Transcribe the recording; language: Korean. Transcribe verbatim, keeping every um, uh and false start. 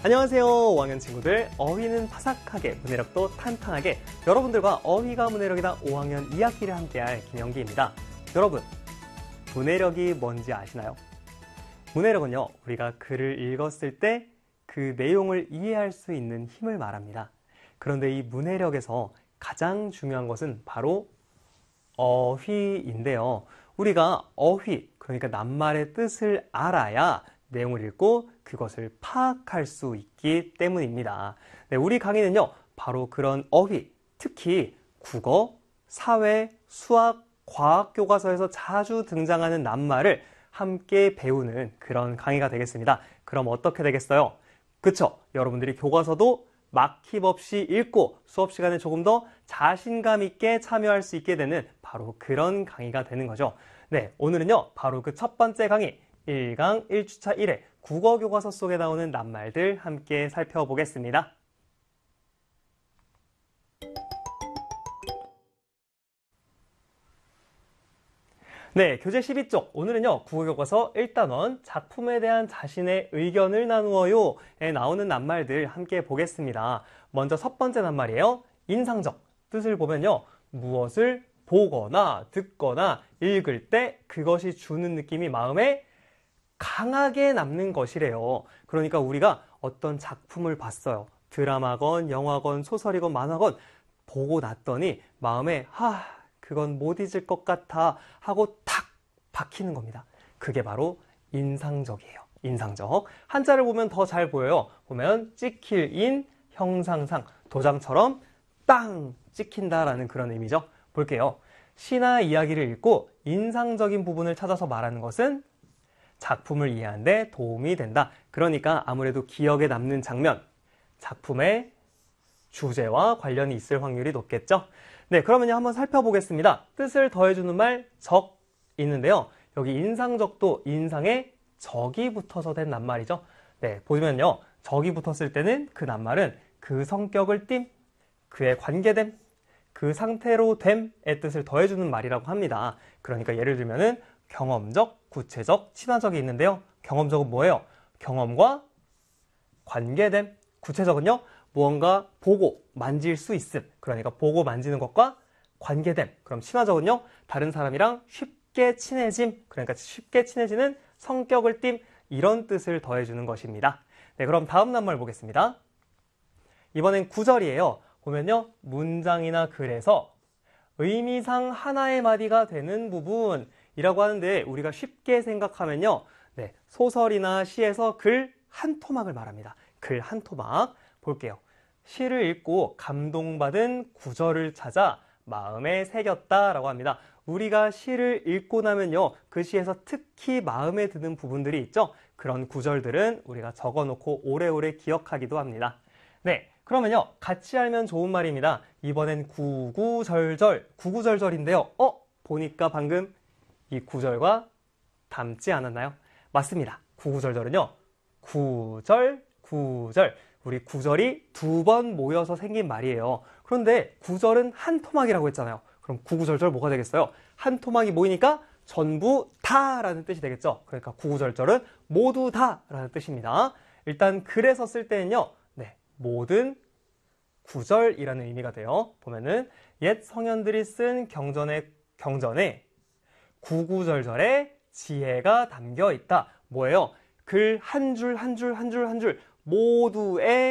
안녕하세요, 오 학년 친구들. 어휘는 파삭하게, 문해력도 탄탄하게, 여러분들과 어휘가 문해력이다 오 학년 이 학기를 함께할 김영기입니다. 여러분, 문해력이 뭔지 아시나요? 문해력은요, 우리가 글을 읽었을 때 그 내용을 이해할 수 있는 힘을 말합니다. 그런데 이 문해력에서 가장 중요한 것은 바로 어휘인데요. 우리가 어휘, 그러니까 낱말의 뜻을 알아야 내용을 읽고 그것을 파악할 수 있기 때문입니다. 네, 우리 강의는요, 바로 그런 어휘, 특히 국어, 사회, 수학, 과학 교과서에서 자주 등장하는 낱말을 함께 배우는 그런 강의가 되겠습니다. 그럼 어떻게 되겠어요? 그쵸? 여러분들이 교과서도 막힘없이 읽고 수업 시간에 조금 더 자신감 있게 참여할 수 있게 되는 바로 그런 강의가 되는 거죠. 네, 오늘은요, 바로 그 첫 번째 강의, 일 강 일 주차 일 회 국어 교과서 속에 나오는 낱말들 함께 살펴보겠습니다. 네, 교재 십이 쪽. 오늘은요, 국어교과서 일 단원 작품에 대한 자신의 의견을 나누어요에 나오는 낱말들 함께 보겠습니다. 먼저 첫 번째 낱말이에요. 인상적. 뜻을 보면요, 무엇을 보거나 듣거나 읽을 때 그것이 주는 느낌이 마음에 강하게 남는 것이래요. 그러니까 우리가 어떤 작품을 봤어요. 드라마건 영화건 소설이건 만화건 보고 났더니 마음에 하, 그건 못 잊을 것 같아 하고 탁 박히는 겁니다. 그게 바로 인상적이에요. 인상적. 한자를 보면 더 잘 보여요. 보면 찍힐 인, 형상상, 도장처럼 땅 찍힌다라는 그런 의미죠. 볼게요. 시나 이야기를 읽고 인상적인 부분을 찾아서 말하는 것은 작품을 이해하는 데 도움이 된다. 그러니까 아무래도 기억에 남는 장면, 작품의 주제와 관련이 있을 확률이 높겠죠. 네, 그러면요, 한번 살펴보겠습니다. 뜻을 더해주는 말, 적 있는데요. 여기 인상적도 인상에 적이 붙어서 된 낱말이죠. 네, 보시면요, 적이 붙었을 때는 그 낱말은 그 성격을 띈, 그의 관계됨, 그 상태로 됨의 뜻을 더해주는 말이라고 합니다. 그러니까 예를 들면은 경험적, 구체적, 친화적이 있는데요. 경험적은 뭐예요? 경험과 관계됨. 구체적은요, 무언가 보고 만질 수 있음. 그러니까 보고 만지는 것과 관계됨. 그럼 친화적은요, 다른 사람이랑 쉽게 친해짐. 그러니까 쉽게 친해지는 성격을 띈, 이런 뜻을 더해주는 것입니다. 네, 그럼 다음 낱말 보겠습니다. 이번엔 구절이에요. 보면요, 문장이나 글에서 의미상 하나의 마디가 되는 부분이라고 하는데 우리가 쉽게 생각하면요, 네, 소설이나 시에서 글 한 토막을 말합니다. 글 한 토막. 볼게요. 시를 읽고 감동받은 구절을 찾아 마음에 새겼다라고 합니다. 우리가 시를 읽고 나면요, 그 시에서 특히 마음에 드는 부분들이 있죠. 그런 구절들은 우리가 적어놓고 오래오래 기억하기도 합니다. 네, 그러면요, 같이 알면 좋은 말입니다. 이번엔 구구절절, 구구절절인데요. 어? 보니까 방금 이 구절과 닮지 않았나요? 맞습니다. 구구절절은요, 구절, 구절. 우리 구절이 두 번 모여서 생긴 말이에요. 그런데 구절은 한 토막이라고 했잖아요. 그럼 구구절절 뭐가 되겠어요? 한 토막이 모이니까 전부 다라는 뜻이 되겠죠. 그러니까 구구절절은 모두 다라는 뜻입니다. 일단 글에서 쓸 때는요, 네, 모든 구절이라는 의미가 돼요. 보면은 옛 성현들이 쓴 경전에, 경전에 구구절절의 지혜가 담겨 있다. 뭐예요? 글 한 줄 한 줄 한 줄 한 줄 모두의